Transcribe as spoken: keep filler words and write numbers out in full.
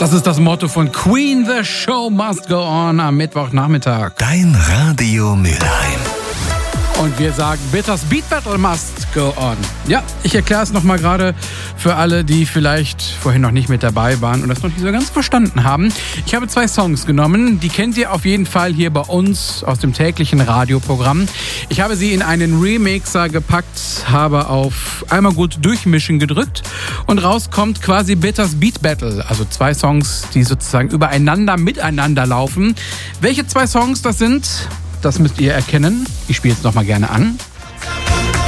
Das ist das Motto von Queen, The Show Must Go On am Mittwochnachmittag. Dein Radio Mülheim. Und wir sagen, Bitters Beat Battle must go on. Ja, ich erkläre es nochmal gerade für alle, die vielleicht vorhin noch nicht mit dabei waren und das noch nicht so ganz verstanden haben. Ich habe zwei Songs genommen, die kennt ihr auf jeden Fall hier bei uns aus dem täglichen Radioprogramm. Ich habe sie in einen Remixer gepackt, habe auf einmal gut durchmischen gedrückt und rauskommt quasi Bitters Beat Battle. Also zwei Songs, die sozusagen übereinander, miteinander laufen. Welche zwei Songs das sind? Das müsst ihr erkennen. Ich spiele es nochmal gerne an.